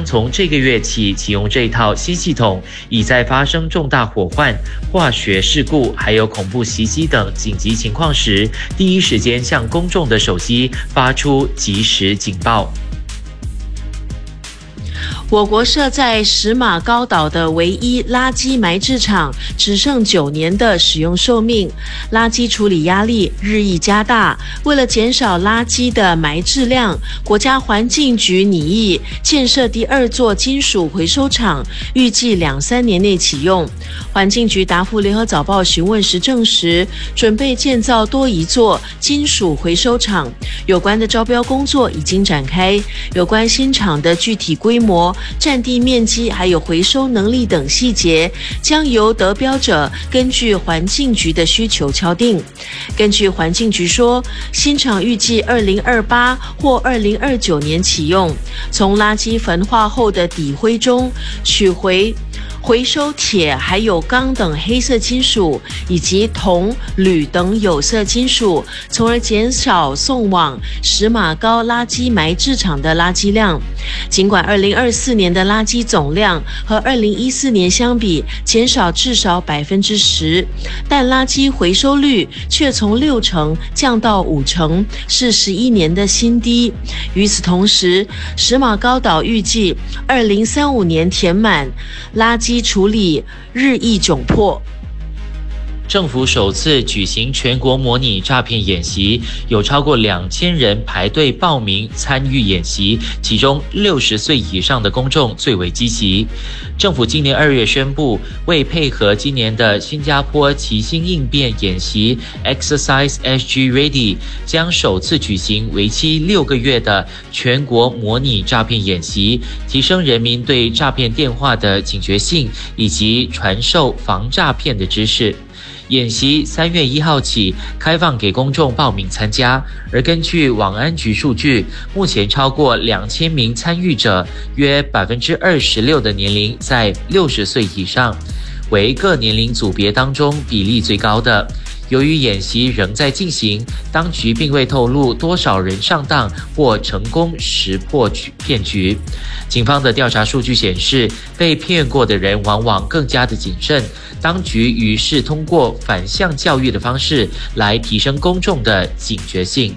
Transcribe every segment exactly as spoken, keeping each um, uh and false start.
将从这个月起启用这套新系统，以在发生重大火患、化学事故还有恐怖袭击等紧急情况时，第一时间向公众的手机发出即时警报。 我国设在石马高岛的唯一垃圾埋置场只剩九年的使用寿命，垃圾处理压力日益加大。为了减少垃圾的埋置量，国家环境局拟议建设第二座金属回收厂，预计两三年内启用。环境局答复联合早报询问时证实，准备建造多一座金属回收厂，有关的招标工作已经展开，有关新厂的具体规模、占地面积还有回收能力等细节，将由得标者根据环境局的需求敲定。根据环境局说，新厂预计二零二八或二零二九年启用，从垃圾焚化后的底灰中取回回收铁还有钢等黑色金属，以及铜、铝等有色金属，从而减少送往石马高垃圾埋置场的垃圾量。尽管二零二四年的垃圾总量和二零一四年相比减少至少百分之十，但垃圾回收率却从六成降到五成，是十一年的新低。与此同时，石马高岛预计二零三五年填满，垃圾处理日益窘迫。 政府首次举行全国模拟诈骗演习，有超过两千人排队报名参与演习，其中六十岁以上的公众最为积极。政府今年二月宣布，为配合今年的新加坡齐心应变演习 Exercise S G Ready， 将首次举行为期六个月的全国模拟诈骗演习，提升人民对诈骗电话的警觉性，以及传授防诈骗的知识。演习三月一号起开放给公众报名参加，而根据网安局数据，目前超过两千名参与者，约百分之二十六的年龄在六十岁以上，为各年龄组别当中比例最高的。由于演习仍在进行，当局并未透露多少人上当或成功识破骗局。警方的调查数据显示，被骗过的人往往更加的谨慎。当局于是通过反向教育的方式来提升公众的警觉性。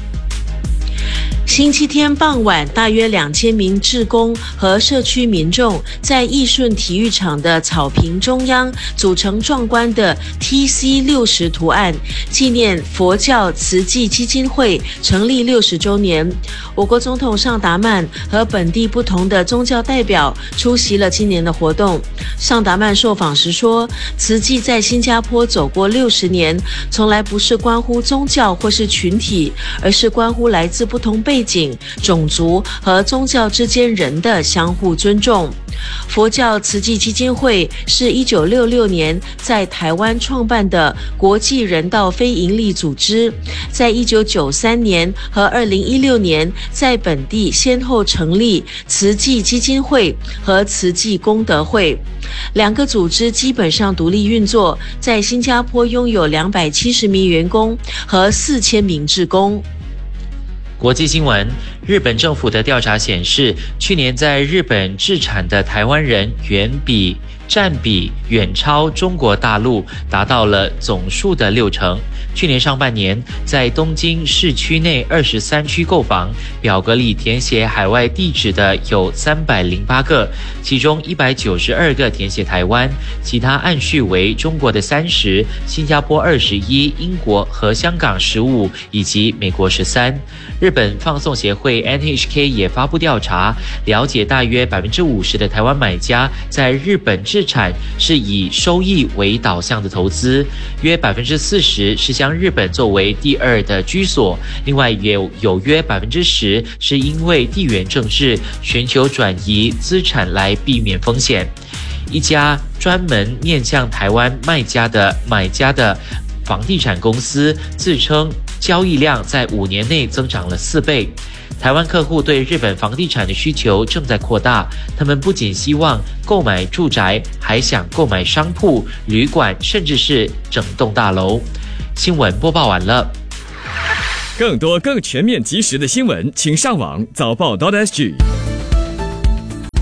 星期天傍晚，大约两千名志工和社区民众在义顺体育场的草坪中央组成壮观的 T C 六十图案，纪念佛教慈济基金会成立六十周年。我国总统尚达曼和本地不同的宗教代表出席了今年的活动。尚达曼受访时说，慈济在新加坡走过六十年，从来不是关乎宗教或是群体，而是关乎来自不同背景、种族和宗教之间人的相互尊重。佛教慈济基金会是一九六六年在台湾创办的国际人道非营利组织，在一九九三年和二零一六年在本地先后成立慈济基金会和慈济功德会，两个组织基本上独立运作，在新加坡拥有两百七十名员工和四千名志工。 国际新闻，日本政府的调查显示，去年在日本置产的台湾人远比占比远超中国大陆，达到了总数的六成。去年上半年，在东京市区内二十三区购房，表格里填写海外地址的有三百零八个，其中一百九十二个填写台湾，其他按序为中国的三十、新加坡二十一、英国和香港十五以及美国十三。日本放送协会 N H K 也发布调查，了解大约百分之五十的台湾买家在日本置产是以收益为导向的投资，约百分之四十是将日本作为第二的居所，另外也有有约百分之十是因为地缘政治、全球转移资产来避免风险。一家专门面向台湾卖家的买家的房地产公司自称，交易量在五年内增长了四倍。台湾客户对日本房地产的需求正在扩大，他们不仅希望购买住宅，还想购买商铺、旅馆，甚至是整栋大楼。新闻播报完了。 更多更全面及时的新闻，请上网早报 .sg。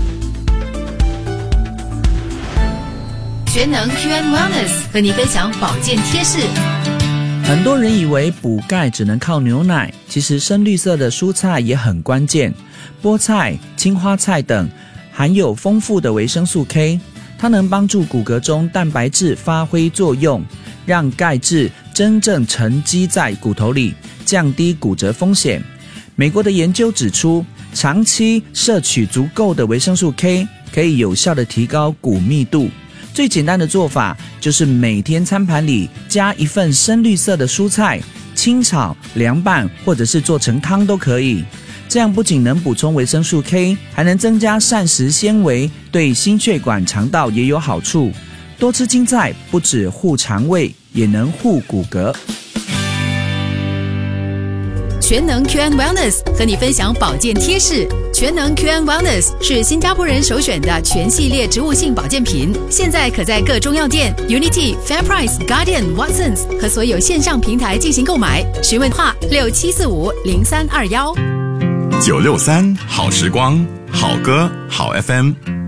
全能 Q and Wellness 和你分享保健贴士。 很多人以为补钙只能靠牛奶，其实深绿色的蔬菜也很关键。菠菜、青花菜等含有丰富的维生素 K， 它能帮助骨骼中蛋白质发挥作用，让钙质真正沉积在骨头里，降低骨折风险。美国的研究指出，长期摄取足够的维生素 K， 可以有效地提高骨密度。最简单的做法就是每天餐盘里加一份深绿色的蔬菜，清炒、凉拌或者是做成汤都可以。这样不仅能补充维生素 K， 还能增加膳食纤维，对心血管、肠道也有好处。多吃青菜不只护肠胃，也能护骨骼。 全能 Q and Wellness 和你分享保健贴士。全能 Q and Wellness 是新加坡人首选的全系列植物性保健品，现在可在各中药店、Unity、FairPrice、Guardian、Watsons 和所有线上平台进行购买。询问话六七四五零三二幺。 九六三好时光，好歌好 F M。